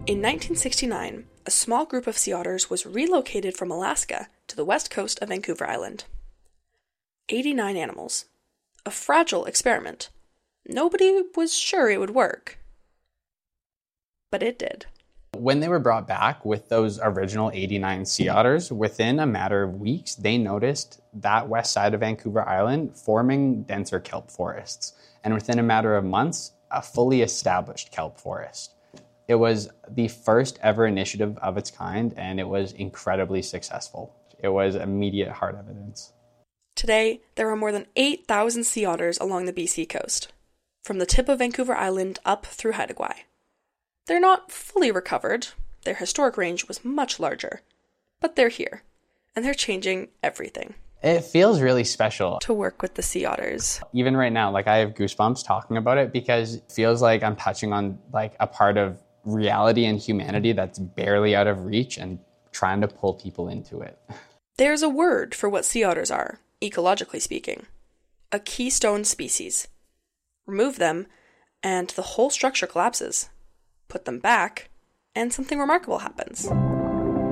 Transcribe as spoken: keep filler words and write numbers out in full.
In nineteen sixty-nine, a small group of sea otters was relocated from Alaska to the west coast of Vancouver Island. eighty-nine animals. A fragile experiment. Nobody was sure it would work. But it did. When they were brought back with those original eighty-nine sea otters, within a matter of weeks, they noticed that west side of Vancouver Island forming denser kelp forests. And within a matter of months, a fully established kelp forest. It was the first ever initiative of its kind, and it was incredibly successful. It was immediate hard evidence. Today, there are more than eight thousand sea otters along the B C coast, from the tip of Vancouver Island up through Haida Gwaii. They're not fully recovered. Their historic range was much larger. But they're here, and they're changing everything. It feels really special to work with the sea otters. Even right now, like I have goosebumps talking about it because it feels like I'm touching on like a part of reality and humanity that's barely out of reach and trying to pull people into it. There's a word for what sea otters are, ecologically speaking. A keystone species. Remove them, and the whole structure collapses. Put them back, and something remarkable happens.